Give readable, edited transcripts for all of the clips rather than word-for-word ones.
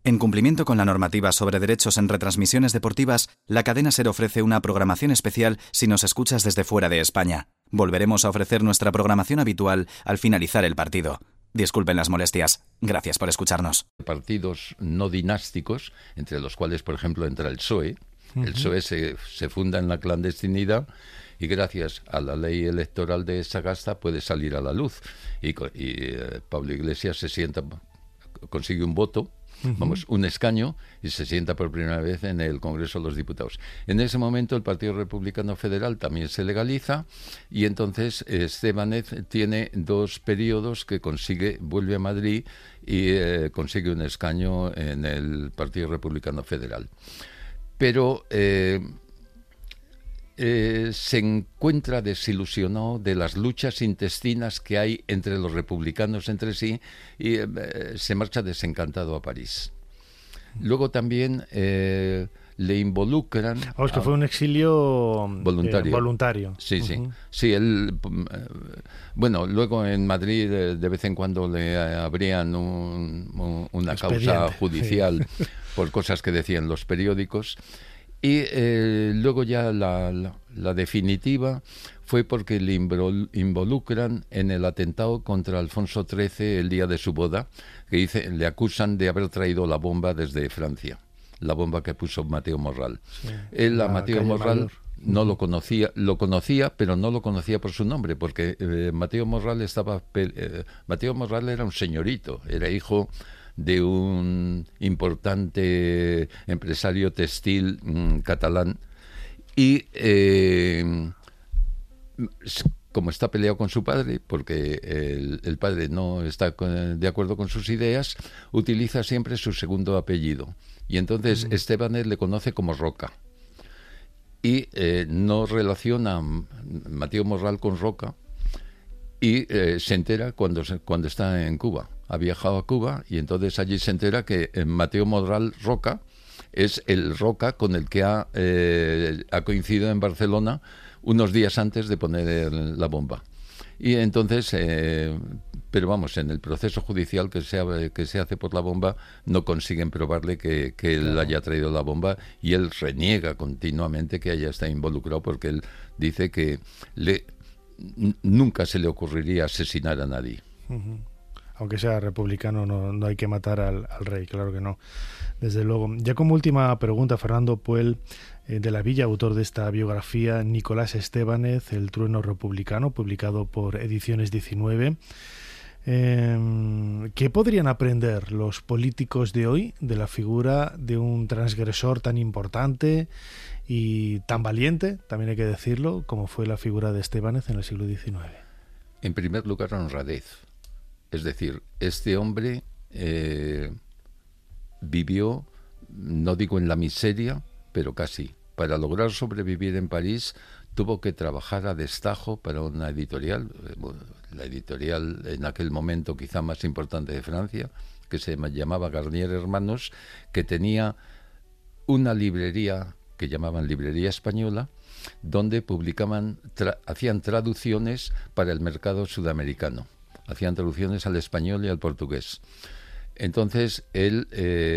En cumplimiento con la normativa sobre derechos en retransmisiones deportivas, la cadena SER ofrece una programación especial si nos escuchas desde fuera de España. Volveremos a ofrecer nuestra programación habitual al finalizar el partido. Disculpen las molestias. Gracias por escucharnos. Partidos no dinásticos, entre los cuales, por ejemplo, entra el PSOE. El PSOE se funda en la clandestinidad y gracias a la ley electoral de Sagasta puede salir a la luz. Y Pablo Iglesias consigue un voto, un escaño, y se sienta por primera vez en el Congreso de los Diputados. En ese momento el Partido Republicano Federal también se legaliza y entonces Estébanez tiene 2 periodos que vuelve a Madrid y consigue un escaño en el Partido Republicano Federal. Pero se encuentra desilusionado de las luchas intestinas que hay entre los republicanos entre sí y se marcha desencantado a París. Luego también le involucran... Vamos, que fue un exilio voluntario. Sí, sí. Sí, él... Bueno, luego en Madrid de vez en cuando le abrían una causa judicial por cosas que decían los periódicos. Y luego ya la definitiva fue porque le involucran en el atentado contra Alfonso XIII el día de su boda, que le acusan de haber traído la bomba desde Francia, la bomba que puso Mateo Morral. Sí, él a Mateo Morral no lo conocía, pero no lo conocía por su nombre, porque Mateo Morral era un señorito, era hijo de un importante empresario textil catalán y como está peleado con su padre porque el padre no está de acuerdo con sus ideas, utiliza siempre su segundo apellido y entonces Estébanez le conoce como Roca y no relaciona a Mateo Morral con Roca y se entera cuando está en Cuba. Ha viajado a Cuba y entonces allí se entera que Mateo Morral Roca es el Roca con el que ha coincidido en Barcelona unos días antes de poner la bomba. Y entonces, pero vamos, en el proceso judicial que se hace por la bomba no consiguen probarle que él haya traído la bomba y él reniega continuamente que haya estado involucrado porque él dice que nunca se le ocurriría asesinar a nadie. Aunque sea republicano, no hay que matar al rey, claro que no, desde luego. Ya como última pregunta, Fernando Puel, de la Villa, autor de esta biografía, Nicolás Estébanez, El trueno republicano, publicado por Ediciones 19. ¿Qué podrían aprender los políticos de hoy de la figura de un transgresor tan importante y tan valiente, también hay que decirlo, como fue la figura de Estébanez en el siglo XIX? En primer lugar, honradez. Es decir, este hombre vivió, no digo en la miseria, pero casi. Para lograr sobrevivir en París tuvo que trabajar a destajo para una editorial, la editorial en aquel momento quizá más importante de Francia, que se llamaba Garnier Hermanos, que tenía una librería que llamaban Librería Española, donde hacían traducciones para el mercado sudamericano. Hacían traducciones al español y al portugués. Entonces, él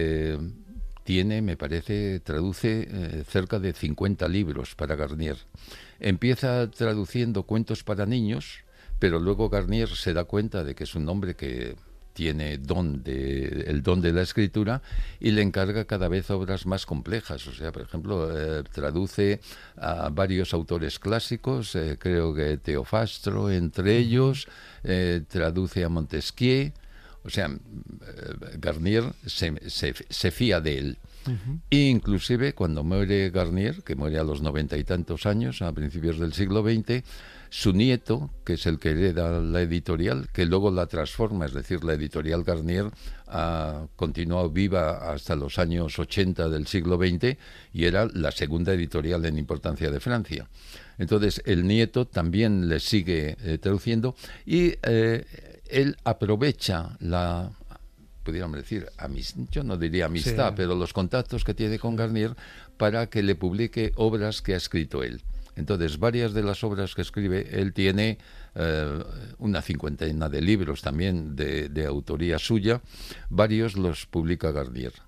traduce cerca de 50 libros para Garnier. Empieza traduciendo cuentos para niños, pero luego Garnier se da cuenta de que es un hombre que tiene el don de la escritura y le encarga cada vez obras más complejas. O sea, por ejemplo, traduce a varios autores clásicos, creo que Teofastro entre ellos, traduce a Montesquieu. O sea, Garnier se fía de él. E inclusive cuando muere Garnier, que muere a los 90 y tantos años, a principios del siglo XX, su nieto, que es el que hereda la editorial, que luego la transforma, es decir, la editorial Garnier ha continuado viva hasta los años 80 del siglo XX y era la segunda editorial en importancia de Francia. Entonces, el nieto también le sigue traduciendo y él aprovecha pudiéramos decir, yo no diría amistad, pero los contactos que tiene con Garnier para que le publique obras que ha escrito él. Entonces, varias de las obras que escribe, él tiene una 50 de libros también de autoría suya, varios los publica Garnier.